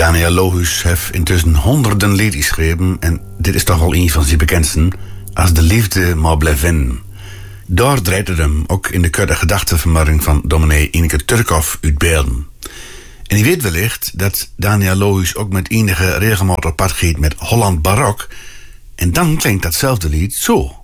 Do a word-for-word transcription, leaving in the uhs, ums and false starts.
Daniel Lohuus heeft intussen honderden liedjes geschreven en dit is toch wel een van zijn bekendsten, Als de liefde maar blijft winnen. Daar draait het hem ook in de kudde gedachtenvermaring van dominee Ineke Turkhoff uit Beelden. En je weet wellicht dat Daniel Lohuus ook met enige regelmaat op pad gaat met Holland Barok. En dan klinkt datzelfde lied zo.